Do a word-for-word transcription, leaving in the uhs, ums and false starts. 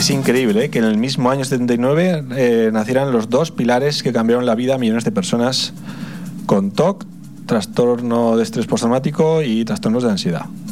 Es increíble, ¿eh?, que en el mismo año setenta y nueve eh, nacieran los dos pilares que cambiaron la vida a millones de personas con T O C, trastorno de estrés postraumático y trastornos de ansiedad.